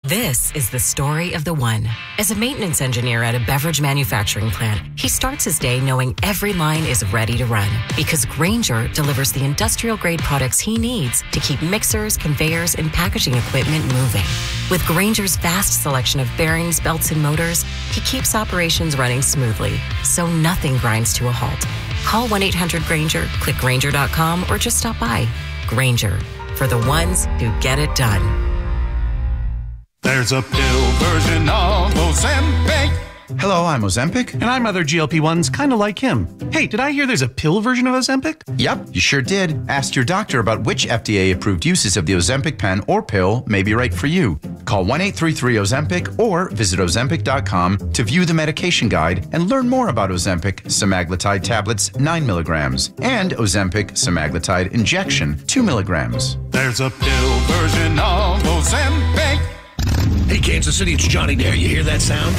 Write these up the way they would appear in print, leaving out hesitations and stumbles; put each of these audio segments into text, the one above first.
This is the story of the one. As a maintenance engineer at a beverage manufacturing plant, he starts his day knowing every line is ready to run because Grainger delivers the industrial-grade products he needs to keep mixers, conveyors, and packaging equipment moving. With Grainger's vast selection of bearings, belts, and motors, he keeps operations running smoothly, so nothing grinds to a halt. Call 1-800-GRAINGER, click Grainger.com, or just stop by. Grainger, for the ones who get it done. There's a pill version of Ozempic. Hello, I'm Ozempic. And I'm other GLP-1s kind of like him. Hey, did I hear there's a pill version of Ozempic? Yep, you sure did. Ask your doctor about which FDA-approved uses of the Ozempic pen or pill may be right for you. Call 1-833-OZEMPIC or visit Ozempic.com to view the medication guide and learn more about Ozempic semaglutide tablets 9 milligrams and Ozempic semaglutide injection 2 milligrams. There's a pill version of Ozempic. Hey, Kansas City, it's Johnny Dare. You hear that sound?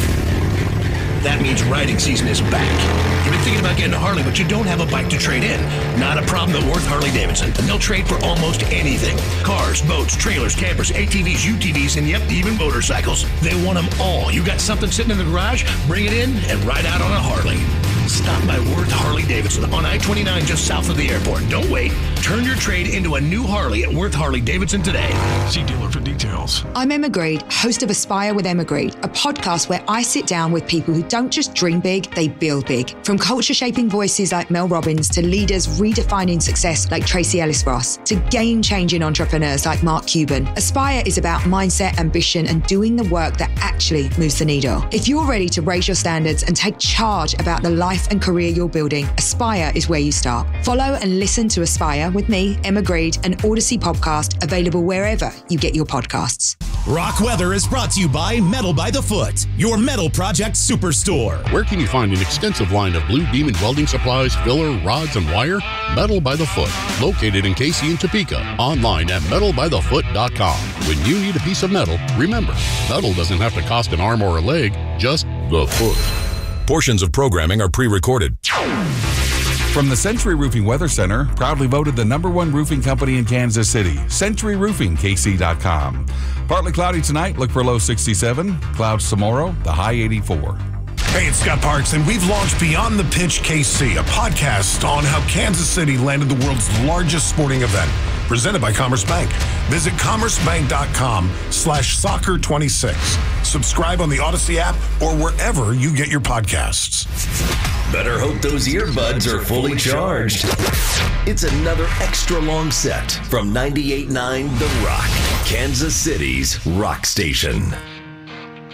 That means riding season is back. You've been thinking about getting a Harley, but you don't have a bike to trade in. Not a problem at Worth Harley-Davidson. And they'll trade for almost anything. Cars, boats, trailers, campers, ATVs, UTVs, and yep, even motorcycles. They want them all. You got something sitting in the garage? Bring it in and ride out on a Harley. Stop by Worth Harley-Davidson on I-29 just south of the airport. Don't wait. Turn your trade into a new Harley at Worth Harley-Davidson today. See dealer for details. I'm Emma Greed, host of Aspire with Emma Greed, a podcast where I sit down with people who don't just dream big, they build big. From culture-shaping voices like Mel Robbins to leaders redefining success like Tracy Ellis Ross to game-changing entrepreneurs like Mark Cuban. Aspire is about mindset, ambition, and doing the work that actually moves the needle. If you're ready to raise your standards and take charge about the life and career you're building, Aspire is where you start. Follow and listen to Aspire with me, Emma Greed, an Odyssey podcast available wherever you get your podcasts. Rock Weather is brought to you by Metal by the Foot, your metal project superstore. Where can you find an extensive line of Blue Demon welding supplies, filler, rods, and wire? Metal by the Foot, located in KC and Topeka. Online at metalbythefoot.com. When you need a piece of metal, remember, metal doesn't have to cost an arm or a leg, just the foot. Portions of programming are pre-recorded. From the Century Roofing Weather Center, proudly voted the #1 roofing company in Kansas City, Century Roofing, KC.com. Partly cloudy tonight, look for low 67. Clouds tomorrow, the high 84. Hey, it's Scott Parks, and we've launched Beyond the Pitch KC, a podcast on how Kansas City landed the world's largest sporting event, presented by Commerce Bank. Visit commercebank.com/soccer26. Subscribe on the Odyssey app or wherever you get your podcasts. Better hope those earbuds are fully charged. It's another extra long set from 98.9 The Rock, Kansas City's rock station.